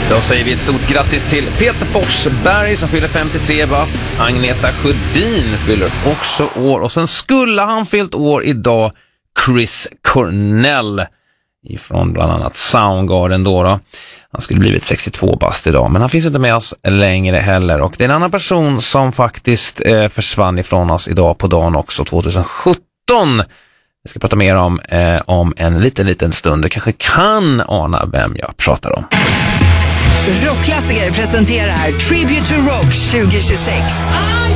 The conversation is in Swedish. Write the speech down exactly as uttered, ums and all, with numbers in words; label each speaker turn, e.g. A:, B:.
A: Då säger vi ett stort grattis till Peter Forsberg som fyller femtiotre bast. Agneta Sjödin fyller också år. Och sen skulle han fyllt år idag Chris Cornell ifrån bland annat Soundgarden då, då. Han skulle blivit sextiotvå bast idag, men han finns inte med oss längre heller. Och det är en annan person som faktiskt eh, försvann ifrån oss idag på dagen också, tjugosjutton. Jag ska prata mer om, eh, om en liten, liten stund. Du kanske kan ana vem jag pratar om.
B: Rockklassiker presenterar Tribute to Rock tjugohundratjugosex.